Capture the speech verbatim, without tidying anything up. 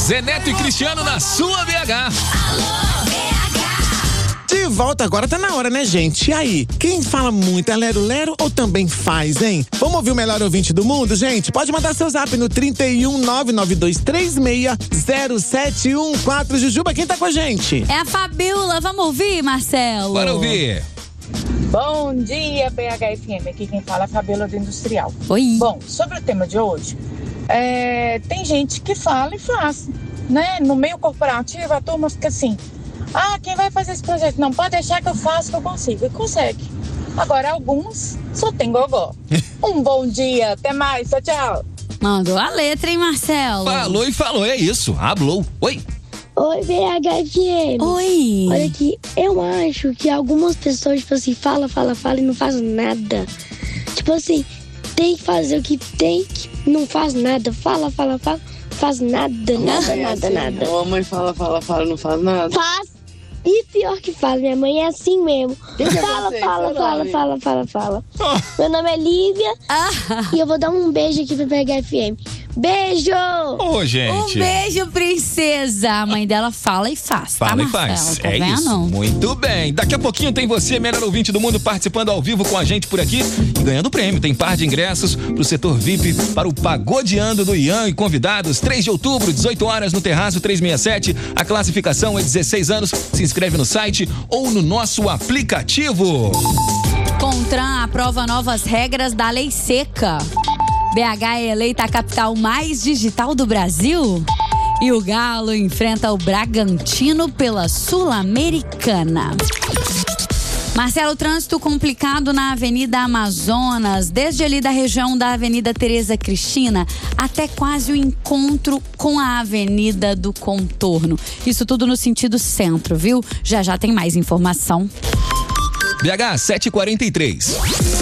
Zeneto e Cristiano na sua B H. Alô, B H. De volta agora, tá na hora, né, gente? E aí, quem fala muito é lero-lero ou também faz, hein? Vamos ouvir o melhor ouvinte do mundo, gente? Pode mandar seu zap no trinta e um, nove nove dois três seis, zero sete um quatro. Jujuba, quem tá com a gente? É a Fabiola, vamos ouvir, Marcelo? Bora ouvir. Bom dia, B H F M. Aqui quem fala é a Fabiola do Industrial. Oi. Bom, sobre o tema de hoje, é, tem gente que fala e faz, né? No meio corporativo, a turma fica assim: ah, quem vai fazer esse projeto? Não, pode deixar que eu faço, que eu consigo. E consegue. Agora, alguns só tem gogó. Um bom dia, até mais, tchau, tchau. Mandou a letra, hein, Marcelo? Falou e falou, é isso. Hablou. Oi. Oi, B H F M. Oi. Olha aqui, eu acho que algumas pessoas, tipo assim, fala, fala, fala e não faz nada. Tipo assim, tem que fazer o que tem, que não faz nada. Fala, fala, fala, faz nada, nada, é nada, assim, nada. A mamãe fala, fala, fala, não faz nada. Faz. E pior que fala, minha mãe é assim mesmo. Que que é Fala, você? fala, Seu fala, nome? fala, fala, fala. Meu nome é Lívia Ah, e eu vou dar um beijo aqui pra B H F M. Beijo! Ô, um gente. beijo, princesa. A mãe dela fala e faz, tá, Fala e Marcelo? faz. Tá É vendo? isso. Muito bem. Daqui a pouquinho tem você, melhor ouvinte do mundo, participando ao vivo com a gente por aqui e ganhando prêmio. Tem par de ingressos pro setor V I P para o Pagodeando do Ian e convidados. três de outubro, dezoito horas no Terraço trezentos e sessenta e sete. A classificação é dezesseis anos. Se inscreve no site ou no nosso aplicativo. Contran aprova novas regras da Lei Seca. B H é eleita a capital mais digital do Brasil. E o Galo enfrenta o Bragantino pela Sul-Americana. Marcelo, trânsito complicado na Avenida Amazonas, desde ali da região da Avenida Tereza Cristina até quase o encontro com a Avenida do Contorno. Isso tudo no sentido centro, viu? Já já tem mais informação. B H sete e quarenta e três.